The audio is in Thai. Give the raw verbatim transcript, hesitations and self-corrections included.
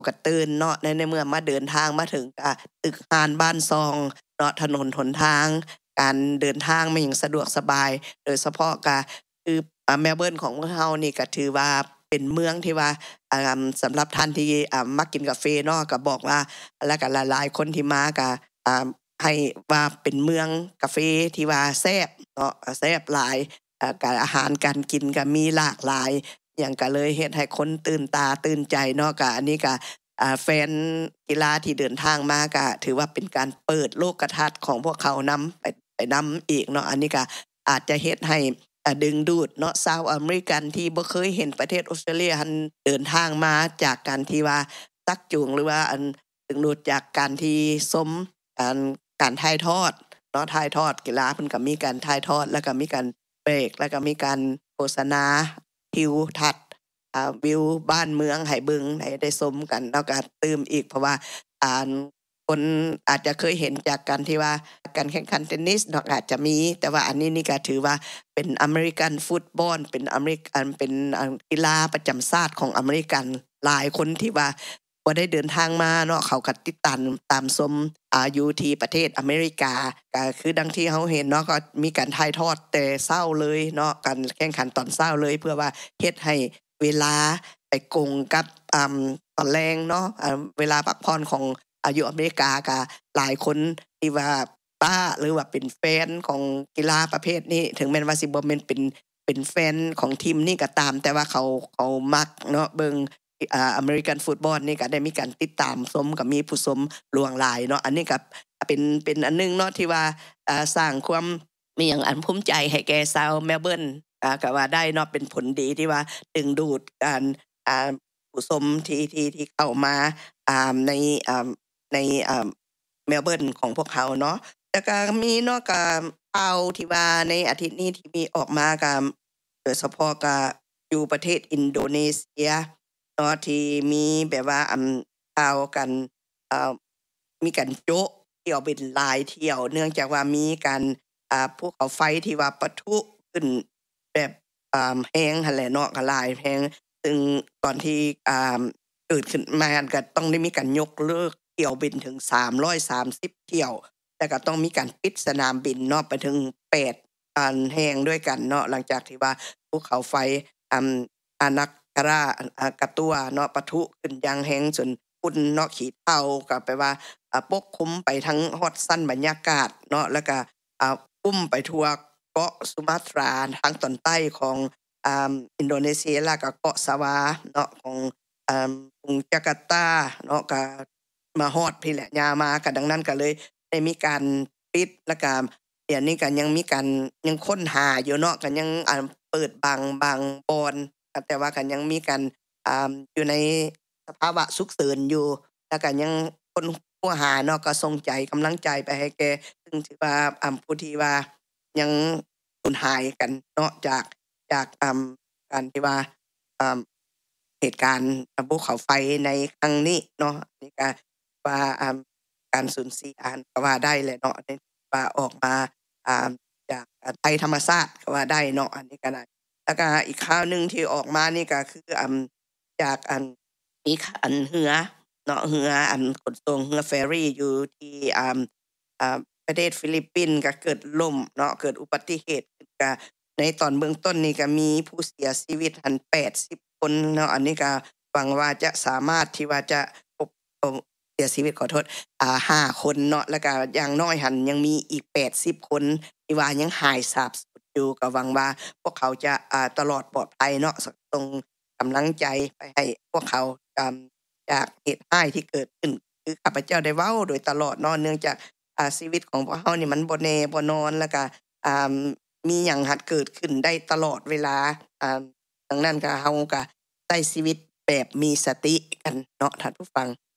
ก็ตื่นเนาะในในเมื่อมาเดินทางมาถึงก็ตึกหานบ้านซองเนาะถนนหนทางการเดินทางมันยังสะดวกสบายโดยเฉพาะก็คืออ่าเมลเบิร์นของเฮานี่ก็ถือว่าเป็นเมืองที่ว่าอ่าสำหรับท่านที่อ่ามักกินกาแฟเนาะก็บอกว่าแล้วก็หลายๆคนที่มาก็อ่าให้ว่าเป็นเมืองกาแฟที่ว่าแซ่บเนาะแซ่บหลายอ่าการอาหารการกินก็มีหลากหลายหยังก็เลยเฮ็ดให้คนตื่นตาตื่นใจเนาะก็อันนี้ก็อ่าแฟนกีฬาที่เดินทางมาก็ถือว่าเป็นการเปิดโลกทัศน์ของพวกเขานำไปไปนำอีกเนาะอันนี้ก็อาจจะเฮ็ดให้อ่าดึงดูดเนาะชาวอเมริกันที่บ่เคยเห็นประเทศออสเตรเลียหั้นเดินทางมาจากการที่ว่าชักจูงหรือว่าอันดึงดูดจากการที่ชมการการถ่ายทอดเนาะถ่ายทอดกีฬาเพิ่นก็มีการถ่ายทอดแล้วก็มีการเบรกแล้วก็มีการโฆษณาทิวทัศน์อ่าวิวบ้านเมืองให้เบิ่งให้ได้ชมกันแล้วก็ตื่มอีกเพราะว่าอ่าคนอาจจะเคยเห็นจากการที่ว่าการแข่งขันเทนนิสเนาะอาจจะมีแต่ว่าอันนี้นี่ก็ถือว่าเป็นอเมริกันฟุตบอลเป็นอเมริกันเป็นกีฬาประจำชาติของอเมริกันหลายคนที่ว่าบ่ได้เดินทางมาเนาะเขาก็ติดตามตามชมอ่าอยู่ที่ประเทศอเมริกาก็คือดังที่เฮาเห็นเนาะก็มีการถ่ายทอดแต่เช้าเลยเนาะการแข่งขันตอนเช้าเลยเพื่อว่าเฮ็ดให้เวลาไปกงกับอ่าตอนแลงเนาะอ่าเวลาพักผ่อนของอายุอเมริกาก็หลายคนที่ว่าป้าหรือว่าเป็นแฟนของกีฬาประเภทนี้ถึงแม้ว่าสิบ่แม่นเป็นเป็นแฟนของทีมนี้ก็ตามแต่ว่าเขาเขามักเนาะเบิ่งอ่าอเมริกันฟุตบอลนี่ก็ได้มีการติดตามชมก็มีผู้ชมหลวงหลายเนาะอันนี้ก็เป็นเป็นอันนึงเนาะที่ว่าอ่าสร้างความมีหยังอันภูมิใจให้แก่ชาวเมลเบิร์นอ่าก็ว่าได้เนาะเป็นผลดีที่ว่าดึงดูดการอ่าผู้ชมที่ที่ที่เข้ามาอ่าในอ่าในอ่าเมลเบิร์นของพวกเขาเนาะแล้วก็มีเนาะก็ข่าวที่ว่าในอาทิตย์นี้ที่มีออกมาก็โดยเฉพาะก็อยู่ประเทศอินโดนีเซียเนาะที่มีแบบว่าอันข่าวกันอ่ามีการโจ๊ะเที่ยวบินหลายเที่ยวเนื่องจากว่ามีการอ่าภูเขาไฟที่ว่าปะทุขึ้นแบบอ่าแรงหั่นแหละเนาะก็หลายแรงซึ่งตอนที่อ่าเกิดขึ้นมาก็ต้องได้มีการยกเลิกเที่ยวบินถึงสามร้อยสามสิบเที่ยวแล้วก็ต้องมีการปิดสนามบินเนาะไปถึงแปดอันแห่งด้วยกันเนาะหลังจากที่ว่าภูเขาไฟอันอานักการาอ่ากะตั้วเนาะปะทุขึ้นอย่างแรงจนฝุ่นเนาะขี้เถ้าก็แปลว่าอ่าปกคลุมไปทั้งฮอดชั้นบรรยากาศเนาะแล้วก็อ่าอุ้มไปทั่วเกาะสุมาตราทางตอนใต้ของอ่าอินโดนีเซียแล้วก็เกาะสวาเนาะของอ่ากรุงจาการ์ตาเนาะก็มาฮอดพี่แหละยามาก็ดังนั้นก็เลยได้มีการปิดแล้วก็เดี๋ยวนี้ก็ยังมีการยังค้นหาอยู่เนาะก็ยังอ่าเปิดบางบางบอนแต่ว่าก็ยังมีการอ่าอยู่ในสภาวะฉุกเฉินอยู่แล้วก็ยังค้นคว้าหาเนาะก็ส่งใจกำลังใจไปให้แกซึ่งถือว่าอ่าผู้ที่ว่ายังสูญหายกันเนาะจากจากอ่าการที่ว่าอ่าเหตุการณ์ภูเขาไฟในครั้งนี้เนาะนี่ก็ว่าอ่าการสูญเสียก็ว่าได้แหละเนาะว่าออกมาอ่าจากภัยธรรมชาติก็ว่าได้เนาะอันนี้ก็ได้แล้วก็อีกข่าวหนึ่งที่ออกมานี่ก็คืออ่าจากอันมีอันเรือเนาะเรืออันขนส่งเรือเฟอร์รีอยู่ที่อ่าอ่าประเทศฟิลิปปินส์ก็เกิดล่มเนาะเกิดอุบัติเหตุก็ในตอนเบื้องต้นนี่ก็มีผู้เสียชีวิตหั้นแปดสิบคนเนาะอันนี้ก็หวังว่าจะสามารถที่ว่าจะพบเสียชีวิตขอโทษอ่าห้าคนเนาะแล้วก็อย่างน้อยหั้นยังมีอีกแปดสิบคนที่ว่ายังหายสาบสูญอยู่ก็หวังว่าพวกเขาจะอ่าตลอดปลอดภัยเนาะส่งกำลังใจไปให้พวกเขาอ่าจากเหตุร้ายที่เกิดขึ้นคือข้าพเจ้าได้เว้าโดยตลอดเนาะเนื่องจากอ่าชีวิตของพวกเฮานี่มันบ่แน่บ่นอนแล้วก็อ่ามีหยังหัดเกิดขึ้นได้ตลอดเวลาอ่าดังนั้นก็เฮาก็ใช้ชีวิตแบบมีสติกันเนาะท่านผู้ฟัง